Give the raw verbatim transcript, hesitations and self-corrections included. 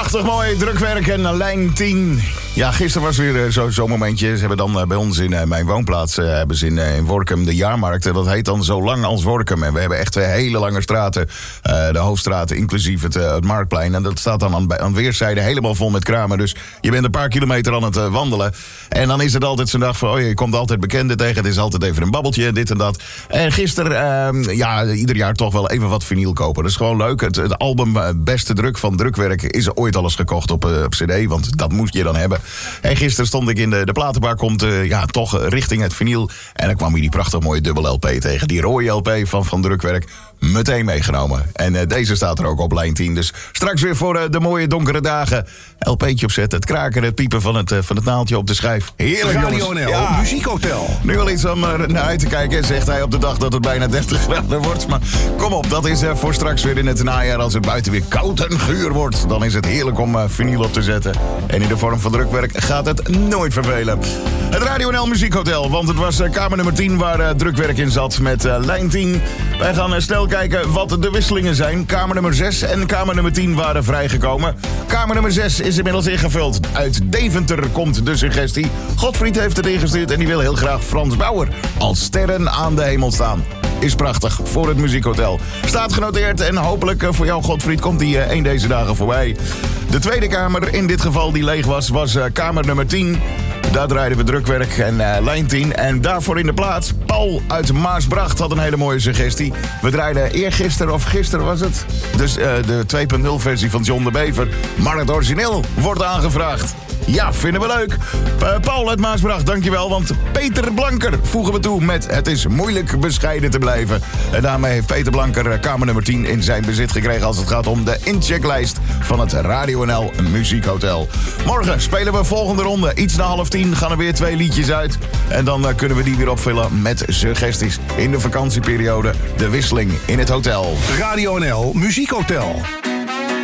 Prachtig mooi, drukwerk en lijn tien. Ja, gisteren was weer zo'n zo momentje. Ze hebben dan bij ons in uh, mijn woonplaats... Uh, hebben ze in, uh, in Workum de jaarmarkt. Dat heet dan Zo Lang als Workum. En we hebben echt twee hele lange straten. Uh, de hoofdstraten, inclusief het, uh, het Marktplein. En dat staat dan aan, aan weerszijden helemaal vol met kramen. Dus je bent een paar kilometer aan het uh, wandelen. En dan is het altijd zo'n dag van... oh, je komt altijd bekenden tegen. Het is altijd even een babbeltje, dit en dat. En gisteren, uh, ja, ieder jaar toch wel even wat vinyl kopen. Dat is gewoon leuk. Het, het album uh, Beste Druk van Drukwerk is ooit al eens gekocht op, uh, op cd. Want dat moest je dan hebben. En gisteren stond ik in de, de platenbar, komt uh, ja, toch richting het vinyl. En dan kwam hier die prachtig mooie dubbel L P tegen. Die rode L P van, van Drukwerk. Meteen meegenomen. En uh, deze staat er ook op lijn tien. Dus straks weer voor uh, de mooie donkere dagen. L P'tje opzetten, het kraken, het piepen van het, uh, van het naaltje op de schijf. Heerlijk, Radio N L, ja. Muziekhotel. Nu al iets om uh, naar uit te kijken, zegt hij op de dag dat het bijna dertig graden wordt. Maar kom op, dat is uh, voor straks weer in het najaar. Als het buiten weer koud en guur wordt, dan is het heerlijk om uh, vinyl op te zetten. En in de vorm van drukwerk gaat het nooit vervelen. Het Radio N L Muziekhotel, want het was uh, kamer nummer tien waar uh, drukwerk in zat met uh, lijn tien. Wij gaan uh, snel kijken wat de wisselingen zijn. Kamer nummer zes en kamer nummer tien waren vrijgekomen. Kamer nummer zes is inmiddels ingevuld. Uit Deventer komt de suggestie. Godfried heeft het ingestuurd en die wil heel graag Frans Bauer als sterren aan de hemel staan. Is prachtig voor het Muziekhotel. Staat genoteerd en hopelijk uh, voor jou, Godfried, komt die uh, een deze dagen voorbij. De tweede kamer, in dit geval die leeg was, was uh, kamer nummer tien. Daar draaiden we drukwerk en uh, lijn tien. En daarvoor in de plaats, Paul uit Maasbracht had een hele mooie suggestie. We draaiden eergisteren of gisteren was het. Dus uh, de twee punt nul versie van John de Bever. Maar het origineel wordt aangevraagd. Ja, vinden we leuk. Uh, Paul uit Maasbracht, dankjewel. Want Peter Blanker voegen we toe met Het is moeilijk bescheiden te blijven. En daarmee heeft Peter Blanker uh, kamer nummer tien in zijn bezit gekregen... als het gaat om de inchecklijst van het Radio N L Muziekhotel. Morgen spelen we volgende ronde. Iets na half tien gaan er weer twee liedjes uit. En dan uh, kunnen we die weer opvullen met suggesties. In de vakantieperiode de wisseling in het hotel. Radio N L Muziekhotel.